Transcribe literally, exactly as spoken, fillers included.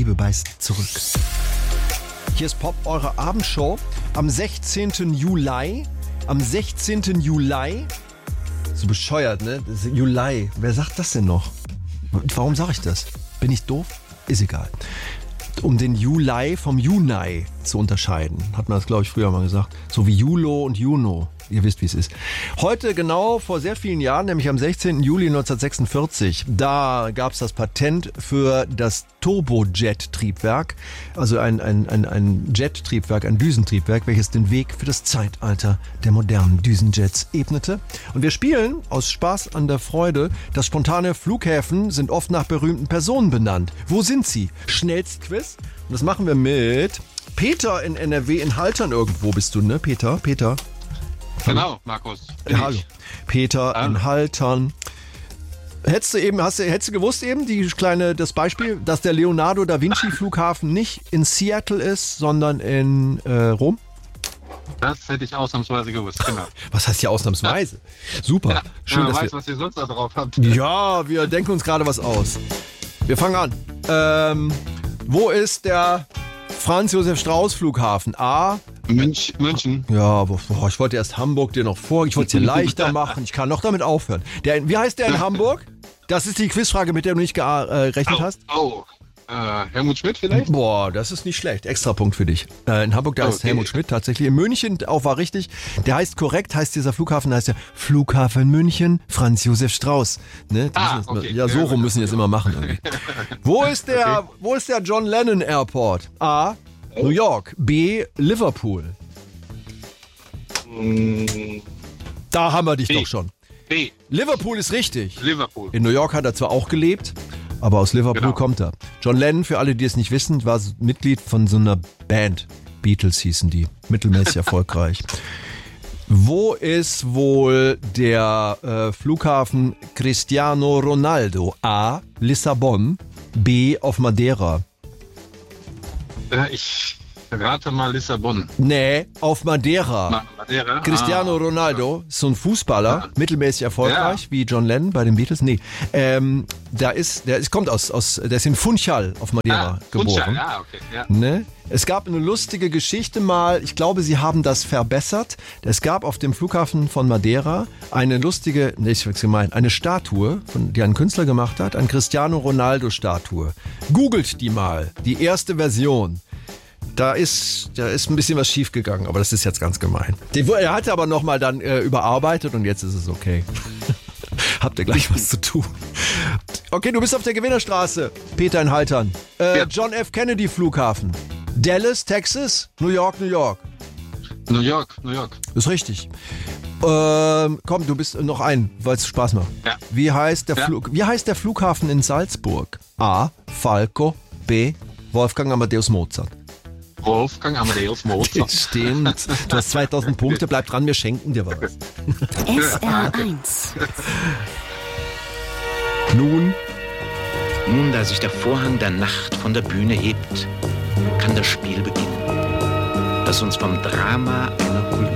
Liebe beißt zurück. Hier ist Pop, eure Abendshow am sechzehnten Juli. Am sechzehnten Juli. So bescheuert, ne? Das ist Juli. Wer sagt das denn noch? Warum sage ich das? Bin ich doof? Ist egal. Um den Juli vom Juni zu unterscheiden. Hat man das, glaube ich, früher mal gesagt. So wie Julo und Juno. Ihr wisst, wie es ist. Heute genau vor sehr vielen Jahren, nämlich am sechzehnten Juli neunzehnhundertsechsundvierzig, da gab es das Patent für das Turbojet-Triebwerk, also ein, ein, ein, ein Jet-Triebwerk, ein Düsentriebwerk, welches den Weg für das Zeitalter der modernen Düsenjets ebnete. Und wir spielen aus Spaß an der Freude, dass spontane Flughäfen sind oft nach berühmten Personen benannt. Wo sind sie? Schnellstquiz. Und das machen wir mit Peter in N R W, in Haltern irgendwo bist du, ne? Peter? Peter? Genau, Markus. Ja, hallo. Peter ja. in Haltern. Hättest du eben, hast du, hättest du gewusst eben, die kleine, das Beispiel, dass der Leonardo da Vinci Flughafen nicht in Seattle ist, sondern in äh, Rom? Das hätte ich ausnahmsweise gewusst, genau. Was heißt hier ausnahmsweise? Super. Ja, Schön, ja, dass weiß, wir, was ihr sonst da drauf habt. Ja, wir denken uns gerade was aus. Wir fangen an. Ähm, wo ist der Franz-Josef-Strauß-Flughafen? A. Münch, München. Ja, boah, ich wollte erst Hamburg dir noch vor, ich wollte es dir leichter machen. Ich kann noch damit aufhören. Der, wie heißt der in Hamburg? Das ist die Quizfrage, mit der du nicht gerechnet oh, hast. Oh, äh, Helmut Schmidt vielleicht? Boah, das ist nicht schlecht. Extra Punkt für dich. Äh, in Hamburg, da okay. ist Helmut Schmidt tatsächlich. In München auch war richtig. Der heißt korrekt, heißt dieser Flughafen, heißt der Flughafen München, Franz Josef Strauß. Ne? Ah, das, okay. Ja, so rum müssen die das immer machen. Irgendwie. Wo ist der, okay. wo ist der John Lennon Airport? A. New York. B. Liverpool. Da haben wir dich B. doch schon. B. Liverpool ist richtig. Liverpool. In New York hat er zwar auch gelebt, aber aus Liverpool Genau. kommt er. John Lennon, für alle, die es nicht wissen, war Mitglied von so einer Band. Beatles hießen die. Mittelmäßig erfolgreich. Wo ist wohl der äh, Flughafen Cristiano Ronaldo? A. Lissabon. B. Auf Madeira. Äh, ich rate mal Lissabon. Nee, auf Madeira. Ma- Madeira? Cristiano Ah. Ronaldo, ist so ein Fußballer, Ja. mittelmäßig erfolgreich, Ja. wie John Lennon bei den Beatles. Nee, ähm, da ist, der ist, kommt aus, aus, der ist in Funchal auf Madeira Ah, geboren. Funchal, ja, okay. Ja. Ne? Es gab eine lustige Geschichte mal, ich glaube, sie haben das verbessert. Es gab auf dem Flughafen von Madeira eine lustige, nee, ich hab's gemeint, eine Statue, von, die ein Künstler gemacht hat, eine Cristiano Ronaldo Statue. Googelt die mal, die erste Version. Da ist, da ist ein bisschen was schief gegangen, aber das ist jetzt ganz gemein. Den, er hat aber nochmal dann äh, überarbeitet und jetzt ist es okay. Habt ihr gleich was zu tun? Okay, du bist auf der Gewinnerstraße, Peter in Haltern. Äh, Ja. John F. Kennedy Flughafen. Dallas, Texas, New York, New York. New York, New York. Ist richtig. Ähm, komm, du bist noch ein, weil es Spaß macht. Ja. Wie heißt, der Ja. Flug, wie heißt der Flughafen in Salzburg? A. Falco. B. Wolfgang Amadeus Mozart. Wolfgang Amadeus Mozart. Stimmt. Du hast zweitausend Punkte, bleib dran, wir schenken dir was. S R eins. Nun, Nun, da sich der Vorhang der Nacht von der Bühne hebt, kann das Spiel beginnen, das uns vom Drama einer Kultur